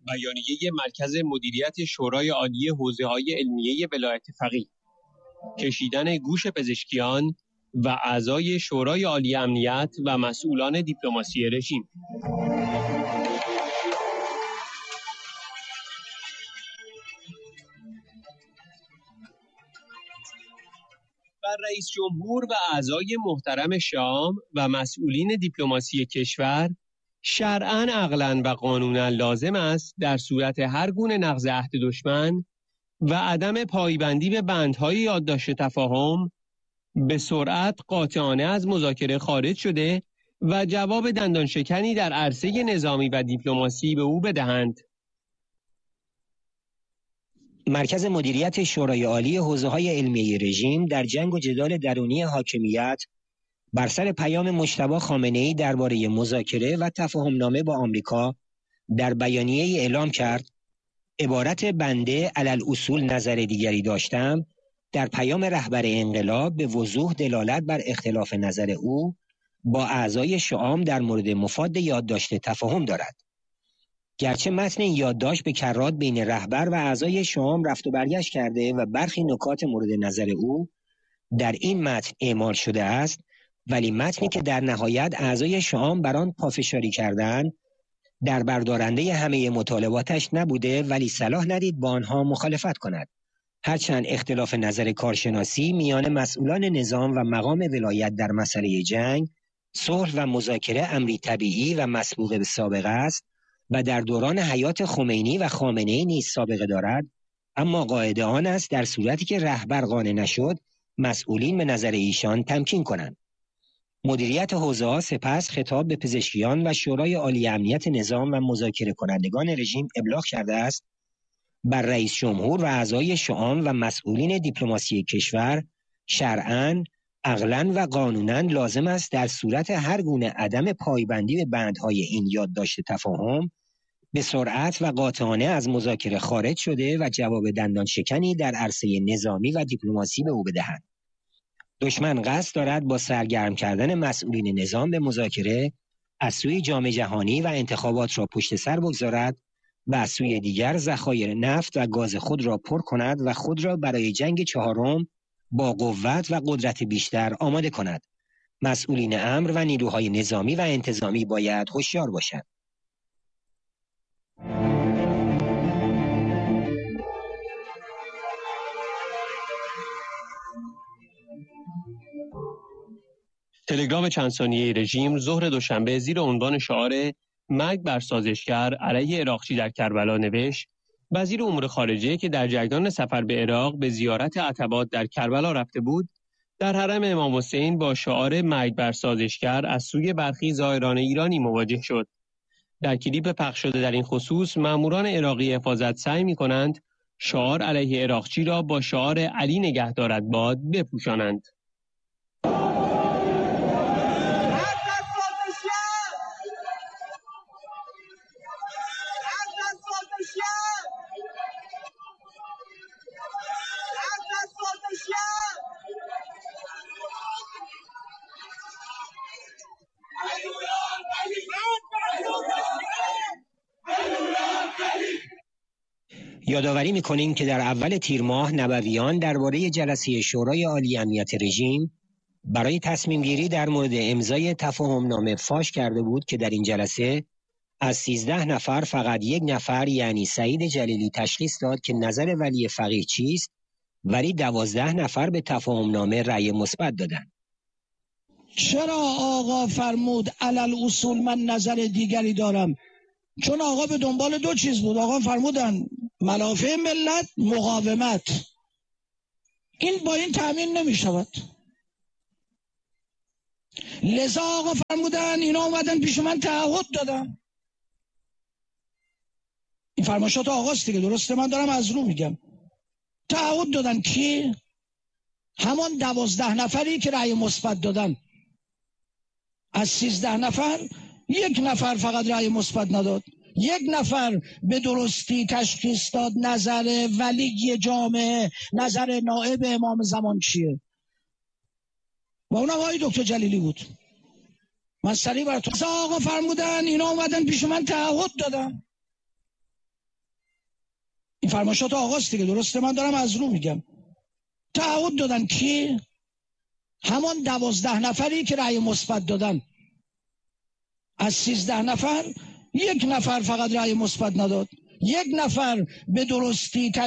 بیانیه مرکز مدیریت شورای عالی حوزه‌های علمیه ولایت فقیه، کشیدن گوش پزشکیان و اعضای شورای عالی امنیت و مسئولان دیپلماسی رژیم. و رئیس جمهور و اعضای محترم شام و مسئولین دیپلماسی کشور شرعاً، عقلاً و قانوناً لازم است در صورت هر گونه نقض عهد دشمن و عدم پایبندی به بندهای یادداشت تفاهم به سرعت قاطعانه از مذاکره خارج شده و جواب دندانشکنی در عرصه نظامی و دیپلماسی به او بدهند. مرکز مدیریت شورای عالی حوزه‌های علمیه رژیم در جنگ و جدال درونی حاکمیت بر سر پیام مجتبی خامنه‌ای درباره مذاکره و تفاهم‌نامه با آمریکا در بیانیه‌ای اعلام کرد: عبارت بنده علل اصول نظر دیگری داشتم در پیام رهبر انقلاب به وضوح دلالت بر اختلاف نظر او با اعضای شعام در مورد مفاد یادداشت تفاهم دارد. گرچه متن این یادداشت به کرات بین رهبر و اعضای شعام رفت و برگشت کرده و برخی نکات مورد نظر او در این متن اعمال شده است، ولی متنی که در نهایت اعضای شعام بر آن پافشاری کردند در بردارنده همه مطالباتش نبوده، ولی صلاح ندید با آنها مخالفت کند. هرچند اختلاف نظر کارشناسی میان مسئولان نظام و مقام ولایت در مسئله جنگ، صلح و مذاکره امری طبیعی و مسبوق به سابقه است و در دوران حیات خمینی و خامنه‌ای نیز سابقه دارد، اما قاعده آن است در صورتی که رهبر قانع نشد، مسئولین به نظر ایشان تمکین کنند. مدیریت حوزه‌ها سپس خطاب به پزشکیان و شورای عالی امنیت نظام و مذاکره کنندگان رژیم ابلاغ کرده است بر رئیس جمهور و اعضای شعام و مسئولین دیپلماسی کشور شرعاً، عقلاً و قانوناً لازم است در صورت هر گونه عدم پایبندی به بندهای این یادداشت تفاهم به سرعت و قاطعانه از مذاکره خارج شده و جواب دندان شکنی در عرصه نظامی و دیپلماسی به او بدهند. دشمن قصد دارد با سرگرم کردن مسئولین نظام به مذاکره از سوی جام جهانی و انتخابات را پشت سر بگذارد و از سوی دیگر ذخایر نفت و گاز خود را پر کند و خود را برای جنگ چهارم با قوت و قدرت بیشتر آماده کند. مسئولین امر و نیروهای نظامی و انتظامی باید هوشیار باشند. تلگرام چند ثانیه رژیم ظهر دوشنبه زیر عنوان شعار مرگ بر سازشگر علیه عراقچی در کربلا نوشت: وزیر امور خارجه که در جریان سفر به عراق به زیارت عتبات در کربلا رفته بود، در حرم امام حسین با شعار مرگ بر سازشگر از سوی برخی زائران ایرانی مواجه شد. در کلیپ پخش شده در این خصوص، ماموران عراقی حفاظت سعی می‌کنند شعار علیه عراقچی را با شعار علی نگهدارد باد بپوشانند. یادآوری می‌کنیم که در اول تیر ماه نبویان درباره جلسه شورای عالی امنیت رژیم برای تصمیم گیری در مورد امضای تفاهمنامه فاش کرده بود که در این جلسه از 13 نفر فقط یک نفر یعنی سعید جلیلی تشخیص داد که نظر ولی فقیه چیست، ولی 12 نفر به تفاهمنامه رأی مثبت دادند. چرا آقا فرمود علل اصول من نظر دیگری دارم؟ چون آقا به دنبال دو چیز بود. آقا فرمودن منافع ملت، مقاومت. این با این تأمین نمی شود. لذا آقا فرمودن اینا اومدن پیش من تعهد دادن. این فرمایشات آقاست دیگه، درسته؟ من دارم از رو میگم. تعهد دادن کی؟ همان 12 نفری که رأی مثبت دادن. از 13 نفر یک نفر فقط رأی مثبت نداد. یک نفر به درستی تشخیص داد نظر ولی جامعه، نظر نائب امام زمان چیه، و اونم آقای دکتر جلیلی بود. من سریع براتون آقا فرمودن اینا اومدن پیش من تعهد دادن. این فرمایشات آقاست دیگه، درسته؟ من دارم از رو میگم. تعهد دادن کی؟ همان 12 نفری که رأی مثبت دادن. از 13 نفر 1 نفر فقط رأی مثبت نداد. 1 نفر به درستی